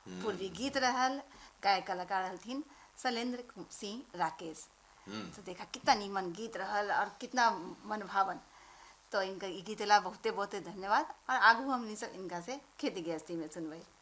पूर्वी गीत रहल, गायक कलाकार हलथिन शैलेंद्र सिंह राकेश। तो देखा कितना नीमन गीत रहल और कितना मनभावन। तो इनका गीत ला बहुते बहुते धन्यवाद और आगू हमनी सब इनका से खेती गृहस्थी में सुनबई।